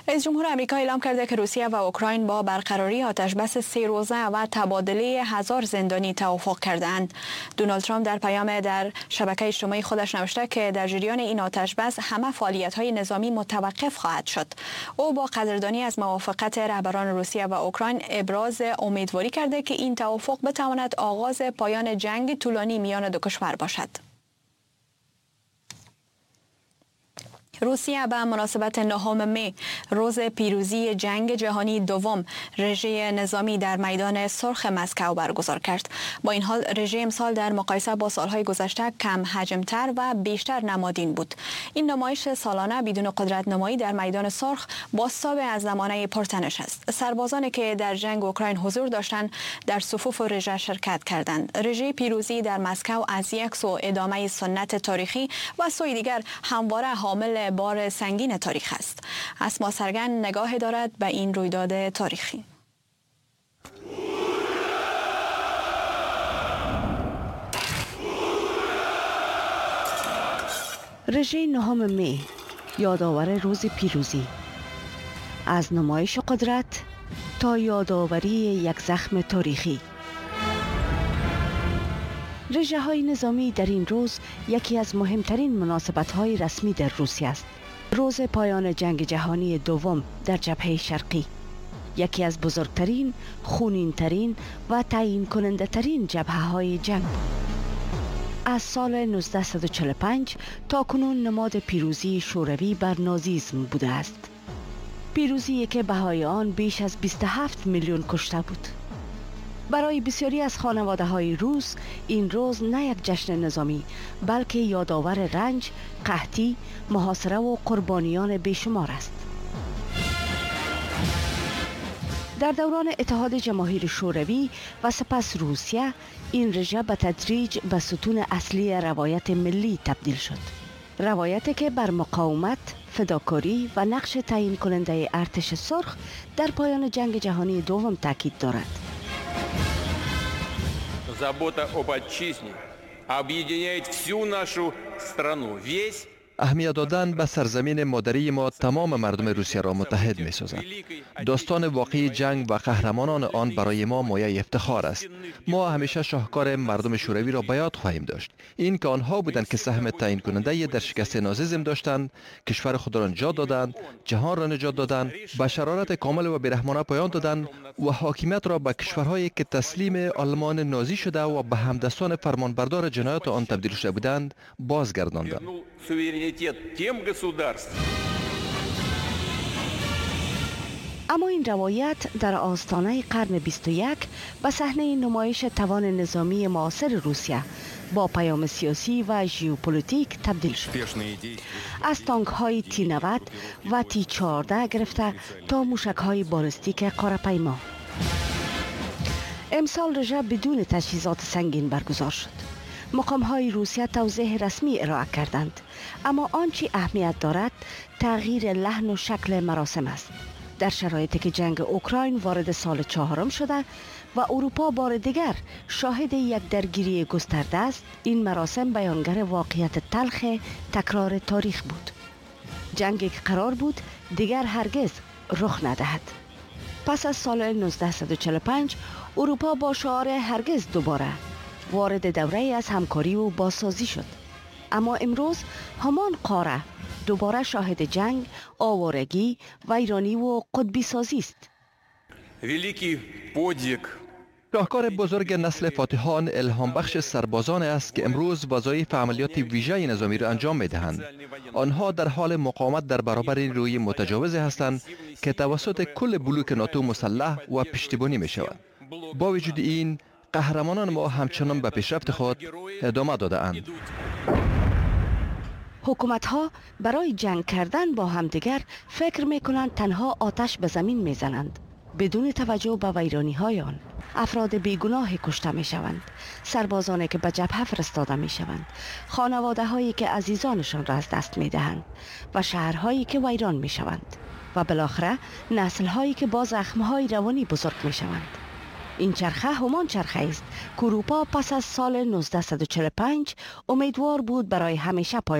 رئیس جمهور آمریکا اعلام کرده که روسیه و اوکراین با برقراری آتشبس 3 روزه و تبادله 1000 زندانی توافق کردند. دونالد ترامپ در پیام در شبکه اجتماعی خودش نوشته که در جریان این آتشبس همه فعالیت‌های نظامی متوقف خواهد شد. او با قدردانی از موافقت رهبران روسیه و اوکراین ابراز امیدواری کرده که این توافق بتواند آغاز پایان جنگ طولانی میان دو کشور باشد. روسیه به مناسبت 9 می روز پیروزی جنگ جهانی دوم رژه نظامی در میدان سرخ مسکو برگزار کرد. با این حال رژه امسال در مقایسه با سالهای گذشته کم حجمتر و بیشتر نمادین بود. این نمایش سالانه بدون قدرت نمایی در میدان سرخ بازتاب از زمانه پرتنش است. سربازانی که در جنگ اوکراین حضور داشتند در صفوف رژه شرکت کردند. رژه پیروزی در مسکو از یک سو ادامه سنت تاریخی و سوی دیگر همواره حامل بار سنگین تاریخ است. اسما سرگن نگاه دارد به این رویداد تاریخی. رژه 9 می یادآور روز پیروزی، از نمایش قدرت تا یادآوری یک زخم تاریخی. رژه های نظامی در این روز یکی از مهمترین مناسبت های رسمی در روسیه است. روز پایان جنگ جهانی دوم در جبهه شرقی، یکی از بزرگترین، خونینترین و تعیین کننده ترین جبهه های جنگ بود. از سال 1945 تا کنون نماد پیروزی شوروی بر نازیسم بوده است. پیروزی که بهای آن بیش از 27 میلیون کشته بود. برای بسیاری از خانواده های روس این روز نه یک جشن نظامی بلکه یادآور رنج، قحطی، محاصره و قربانیان بیشمار است. در دوران اتحاد جماهیر شوروی و سپس روسیه، این رژه به تدریج به ستون اصلی روایت ملی تبدیل شد. روایتی که بر مقاومت، فداکاری و نقش تعیین کننده ارتش سرخ در پایان جنگ جهانی دوم تاکید دارد. Забота об отчизне объединяет всю нашу страну. اهمیت دادن به سرزمین مادری ما تمام مردم روسیه را متحد می سازد. داستان واقعی جنگ و قهرمانان آن برای ما مایه افتخار است. ما همیشه شاهکار مردم شوروی را به یاد خواهیم داشت. این که آنها بودند که سهم تعیین کننده در شکست نازیسم داشتند، کشور خود را نجات دادند، جهان را نجات دادند، به شرارت کامل و بیرحمانه پایان دادند و حاکمیت را به کشورهایی که تسلیم آلمان نازی شده و به همدستان فرمانبردار جنایات آن تبدیل شده بودند بازگرداندند. اما این روایت در آستانه قرن 21 به صحنه نمایش توان نظامی معاصر روسیه با پیام سیاسی و ژئوپلیتیک تبدیل شد. از تانک های تی-90 و تی-14 گرفته تا موشک های بالستیک قاره‌پیما. امسال رژه بدون تجهیزات سنگین برگزار شد. مقام های روسیه توضیح رسمی ارائه کردند، اما آنچه اهمیت دارد تغییر لحن و شکل مراسم است. در شرایطی که جنگ اوکراین وارد سال 4 شده و اروپا بار دیگر شاهد یک درگیری گسترده است، این مراسم بیانگر واقعیت تلخ تکرار تاریخ بود. جنگی که قرار بود دیگر هرگز رخ ندهد. پس از سال 1945 اروپا با شعار هرگز دوباره وارد دوره از همکاری و بازسازی شد. اما امروز همان قاره دوباره شاهد جنگ، آوارگی، ویرانی و قطبی سازی است. شاهکار بزرگ نسل فاتحان الهام بخش سربازان است که امروز وظایف عملیات ویژه نظامی را انجام می دهند. آنها در حال مقاومت در برابر روی متجاوز هستند که توسط کل بلوک ناتو مسلح و پشتیبانی می شود. با وجود این، قهرمانان ما همچنان به پیشرفت خود ادامه داده اند. حکومت ها برای جنگ کردن با همدیگر فکر می کنند تنها آتش به زمین می زنند بدون توجه به ویرانی های آن. افراد بیگناه کشته می شوند، سربازانی که به جبهه فرستاده می شوند، خانواده هایی که عزیزانشان را از دست می دهند و شهرهایی که ویران می شوند و بالاخره نسل هایی که با زخم های روانی بزرگ می شوند. این چرخه همان چرخه است که اروپا پس از سال 1945 امیدوار بود برای همیشه پایان